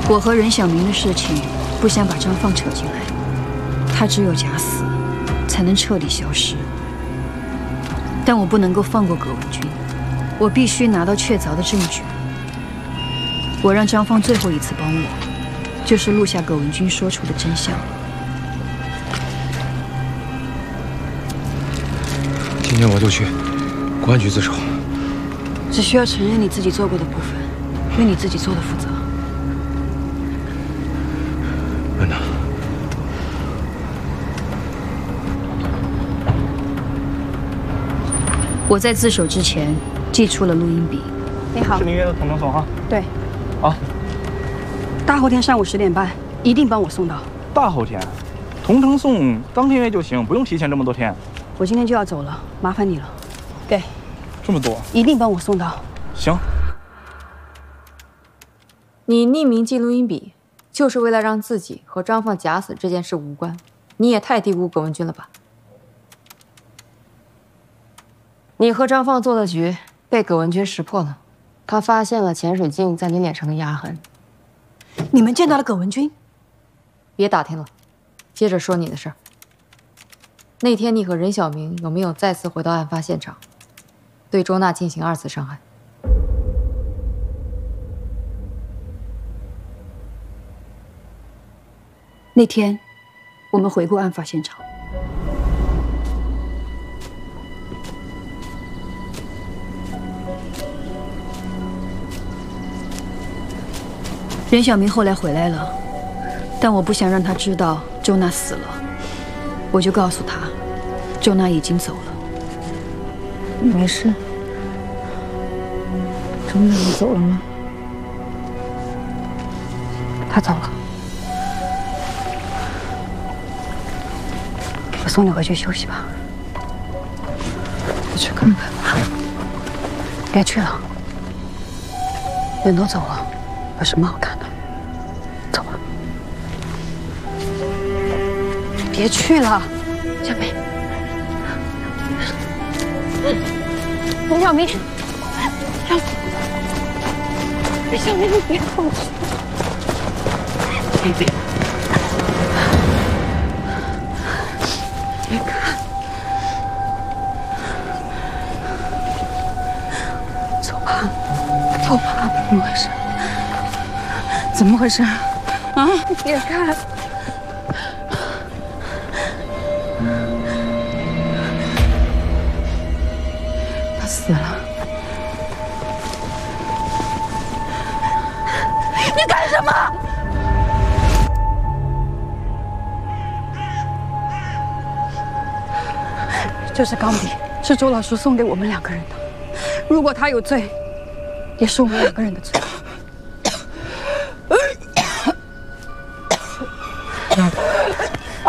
我和任小明的事情，不想把张放扯进来。他只有假死，才能彻底消失。但我不能够放过葛文君，我必须拿到确凿的证据。我让张放最后一次帮我，就是录下葛文君说出的真相。 今天我就去公安局自首。 只需要承认你自己做过的部分，为你自己做的负责。 安娜， 我在自首之前寄出了录音笔。 你好， 是您约的同城送哈？ 对。 好。 大后天上午10点半，一定帮我送到。 大后天，同城送当天约就行，不用提前这么多天。 我今天就要走了，麻烦你了。给。 这么多？ 一定帮我送到。 行。 你匿名寄录音笔，就是为了让自己和张放假死这件事无关。你也太低估葛文君了吧？你和张放做的局被葛文君识破了，他发现了潜水镜在你脸上的压痕。 你们见到了葛文君？ 别打听了，接着说你的事儿。那天你和任小明有没有再次回到案发现场，对周娜进行2次伤害？ 那天，我们回过案发现场。任小明后来回来了，但我不想让他知道周娜死了，我就告诉他，周娜已经走了。 你没事？周娜你走了吗？他走了。我送你回去休息吧。我去看看。别去了，人都走了，有什么好看的？走吧。别去了，小明。任小明，任小明，你别后去。别。别看，走吧，走吧，怎么回事？怎么回事？啊！别看，他死了。你干什么？这是钢笔，是周老师送给我们2个人的。如果他有罪，也是我们2个人的罪。